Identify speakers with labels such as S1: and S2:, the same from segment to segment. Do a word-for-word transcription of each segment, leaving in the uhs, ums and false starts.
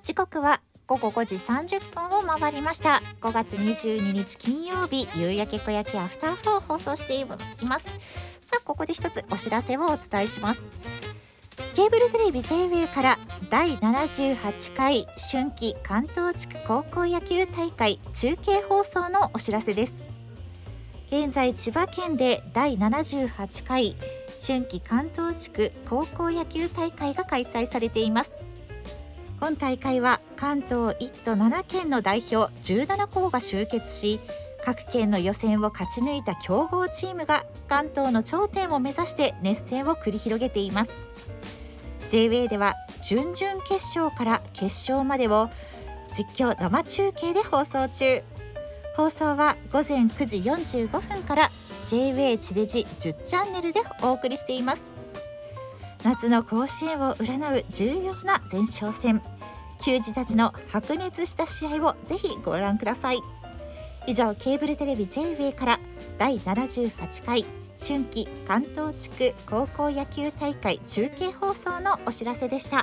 S1: 時刻はごごごじさんじゅっぷんを回りました。ごがつにじゅうににち金曜日、夕焼け小焼けアフターフォーを放送しています。さあ、ここで一つお知らせをお伝えします。ケーブルテレビ ジェイウェイ からだいななじゅうはちかい春季関東地区高校野球大会中継放送のお知らせです。現在千葉県でだいななじゅうはちかい春季関東地区高校野球大会が開催されています。本大会は関東いっ都ななけんの代表じゅうななこうが集結し、各県の予選を勝ち抜いた強豪チームが関東の頂点を目指して熱戦を繰り広げています。 ジェイウェイ では準々決勝から決勝までを実況生中継で放送中。放送はごぜんくじよんじゅうごふんから ジェイウェイ 地デジじゅうチャンネルでお送りしています。夏の甲子園を占う重要な前哨戦、球児たちの白熱した試合をぜひご覧ください。以上、ケーブルテレビ ジェイウェイ からだいななじゅうはちかい春季関東地区高校野球大会中継放送のお知らせでした。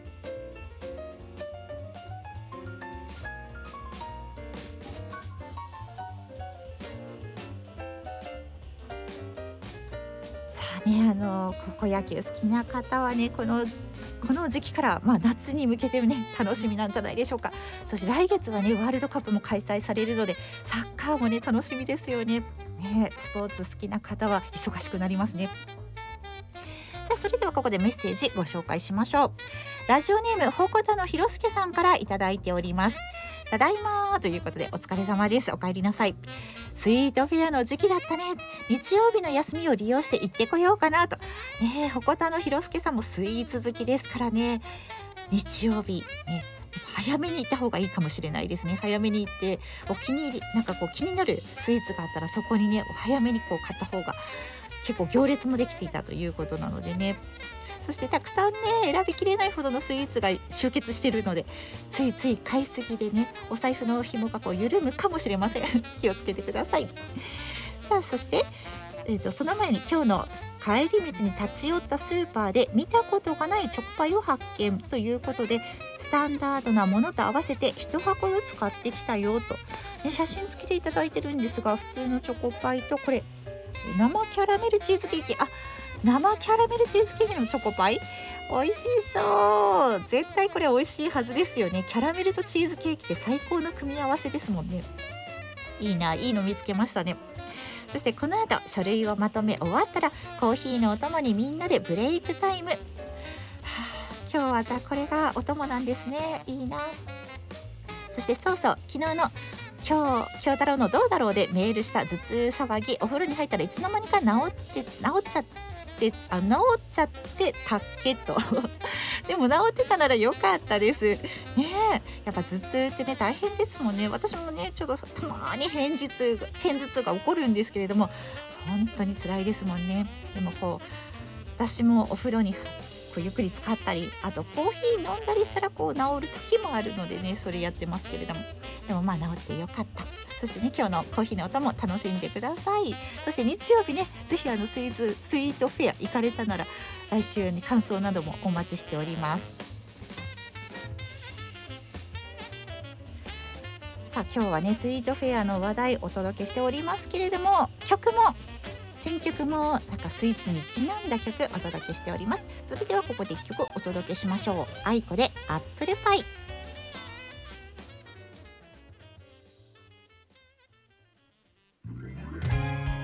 S1: ね、あの高校野球好きな方はね、このこの時期から、まあ、夏に向けてね楽しみなんじゃないでしょうか。そして来月はねワールドカップも開催されるので、サッカーもね楽しみですよね。ね、スポーツ好きな方は忙しくなりますね。さあ、それではここでメッセージご紹介しましょう。ラジオネームほこたのひろすけさんからいただいております。ただいまということで、お疲れ様です。お帰りなさい。スイートフェアの時期だったね。日曜日の休みを利用して行ってこようかなと。ねえ、ほこたのひろすけさんもスイーツ好きですからね。日曜日ね、早めに行った方がいいかもしれないですね。早めに行って、お気に入りなんかこう気になるスイーツがあったら、そこにね早めにこう買った方が結構行列もできていたということなのでね。そしてたくさんね選びきれないほどのスイーツが集結しているので、ついつい買いすぎでねお財布の紐がこう緩むかもしれません。気をつけてください。さあ、そして、えーと、その前に今日の帰り道に立ち寄ったスーパーで見たことがないチョコパイを発見ということで、スタンダードなものと合わせていちはこずつ買ってきたよと、ね、写真付きでいただいてるんですが、普通のチョコパイとこれ生キャラメルチーズケーキ、あ生キャラメルチーズケーキのチョコパイ、美味しそう。絶対これ美味しいはずですよね。キャラメルとチーズケーキって最高の組み合わせですもんね。いいな、いいの見つけましたね。そしてこの後書類をまとめ終わったら、コーヒーのお供にみんなでブレイクタイム、はあ、今日はじゃあこれがお供なんですね。いいな。そしてそうそう、昨日の今日京太郎のどうだろうでメールした頭痛騒ぎ、お風呂に入ったらいつの間にか治って治っちゃってあ治っちゃってたっけとでも治ってたなら良かったですね。え、やっぱ頭痛ってね大変ですもんね。私もねちょっとたまに片頭痛が片頭痛が起こるんですけれども、本当に辛いですもんね。でもこう私もお風呂にこうゆっくり浸かったり、あとコーヒー飲んだりしたらこう治る時もあるのでね、それやってますけれども、でもまあ治ってよかった。そしてね、今日のコーヒーの音も楽しんでください。そして日曜日ね、ぜひあのスイーツスイートフェア行かれたなら、来週に感想などもお待ちしております。さあ、今日はねスイートフェアの話題お届けしておりますけれども、曲も選曲もなんかスイーツにちなんだ曲お届けしております。それではここでいっきょくお届けしましょう。あいこでアップルパイ。